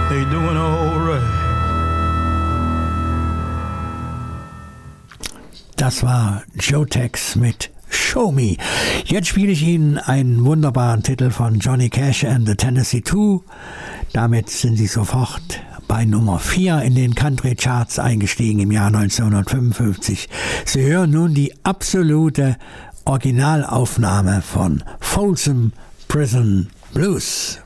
they doing all right. Das war Joe Tex mit Show Me. Jetzt spiele ich Ihnen einen wunderbaren Titel von Johnny Cash and the Tennessee Two. Damit sind Sie sofort bei Nummer 4 in den Country Charts eingestiegen im Jahr 1955. Sie hören nun die absolute Originalaufnahme von Folsom Prison Blues.